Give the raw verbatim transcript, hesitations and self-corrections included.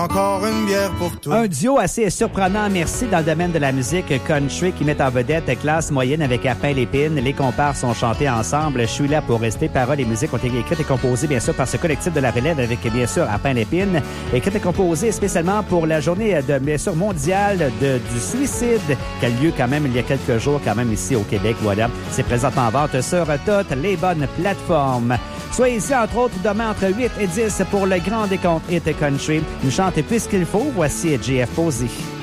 Encore une bière pour toi. Un duo assez surprenant, merci, dans le domaine de la musique country qui met en vedette classe moyenne avec Apin Lépine. Les comparses sont chantés ensemble. Je suis là pour rester. Paroles et musiques ont été écrites et composées, bien sûr, par ce collectif de la relève avec, bien sûr, Apin Lépine. Écrites et composées spécialement pour la journée, de, bien sûr, mondiale de, du suicide qui a lieu quand même il y a quelques jours, quand même ici au Québec. Voilà. C'est présent en vente sur toutes les bonnes plateformes. Soyez ici, entre autres, demain entre huit et dix pour le grand décompte Hit Country. Nous chantez plus qu'il faut. Voici J F Posey.